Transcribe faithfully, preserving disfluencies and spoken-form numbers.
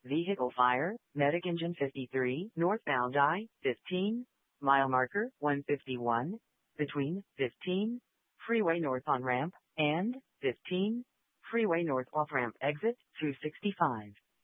Vehicle fire, medic engine fifty-three, northbound I fifteen, mile marker one fifty-one, between fifteen, freeway north on ramp, and fifteen, freeway north off ramp exit two sixty-five.